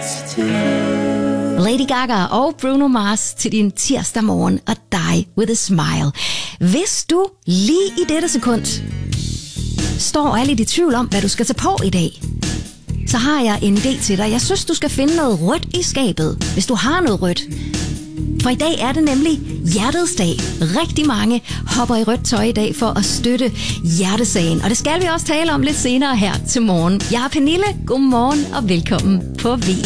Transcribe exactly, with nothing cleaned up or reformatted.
Lady Gaga og Bruno Mars til din tirsdag morgen og Die With A Smile. Hvis du lige i dette sekund står og er lidt i tvivl om, hvad du skal tage på i dag, så har jeg en idé til dig. Jeg synes, du skal finde noget rødt i skabet, hvis du har noget rødt. For i dag er det nemlig hjertets dag. Rigtig mange hopper i rødt tøj i dag for at støtte hjertesagen. Og det skal vi også tale om lidt senere her til morgen. Jeg er Pernille. Godmorgen og velkommen på V